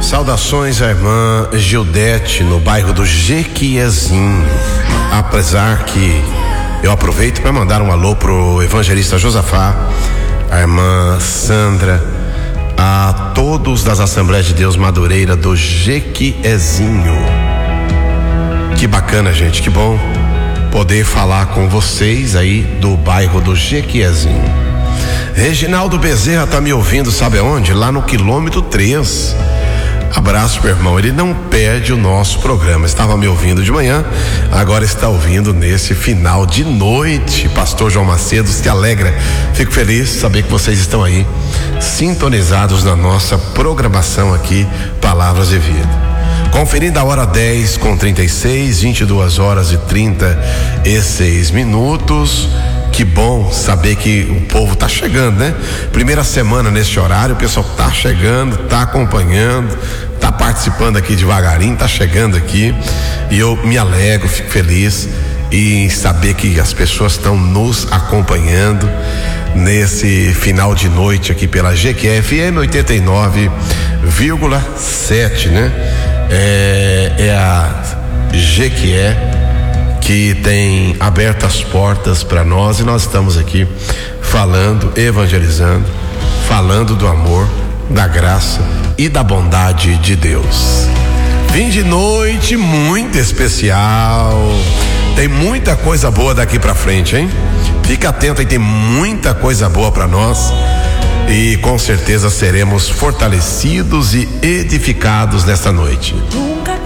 Saudações à irmã Gildete no bairro do Jequiezinho. Apesar que eu aproveito para mandar um alô pro evangelista Josafá, a irmã Sandra, a todos das Assembleias de Deus Madureira do Jequiezinho. Que bacana, gente, que bom poder falar com vocês aí do bairro do Jequiezinho. Reginaldo Bezerra tá me ouvindo, sabe aonde? Lá no quilômetro 3. Abraço, meu irmão. Ele não perde o nosso programa. Estava me ouvindo de manhã, agora está ouvindo nesse final de noite. Pastor João Macedo, se alegra. Fico feliz de saber que vocês estão aí sintonizados na nossa programação aqui, Palavras de Vida. Conferindo a hora 10:36, 22h36. Que bom saber que o povo tá chegando, né? Primeira semana nesse horário, o pessoal tá chegando, tá acompanhando, tá participando aqui devagarinho, tá chegando aqui, e eu me alegro, fico feliz em saber que as pessoas estão nos acompanhando nesse final de noite aqui pela GQFM 89,7, né? É a GQE que tem aberto as portas para nós, e nós estamos aqui falando, evangelizando, falando do amor, da graça e da bondade de Deus. Fim de noite muito especial, tem muita coisa boa daqui para frente, hein? Fica atento aí, tem muita coisa boa para nós, e com certeza seremos fortalecidos e edificados nesta noite.